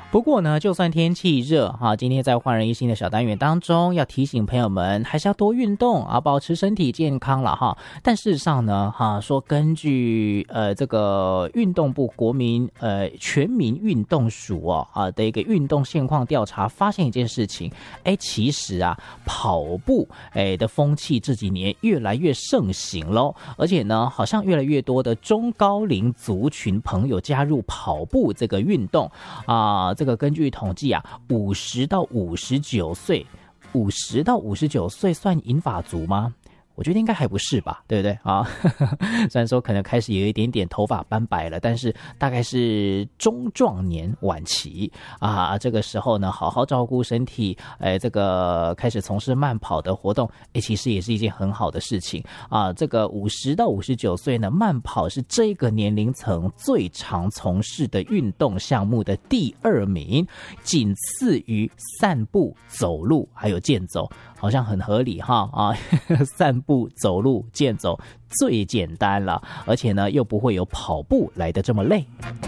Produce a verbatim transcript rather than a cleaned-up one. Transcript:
不过呢，就算天气热哈，今天在焕人一新的小单元当中，要提醒朋友们还是要多运动啊，保持身体健康了哈。但事实上呢，哈说根据呃这个运动部国民呃全民运动署哦啊的一个运动现况调查，发现一件事情，哎，其实啊跑步哎的风气这几年越来越盛行喽，而且呢，好像越来越多的中高龄族群朋友加入跑步这个运动啊。这个根据统计啊，五十到五十九岁，五十到五十九岁算银发族吗？我觉得应该还不是吧，对不对啊？虽然说可能开始有一点点头发斑白了，但是大概是中壮年晚期啊。这个时候呢，好好照顾身体，哎，这个开始从事慢跑的活动，哎，其实也是一件很好的事情啊。这个五十到五十九岁呢，慢跑是这个年龄层最常从事的运动项目的第二名，仅次于散步、走路还有健走，好像很合理哈啊，散步。步走路健走最简单了，而且呢又不会有跑步来得这么累。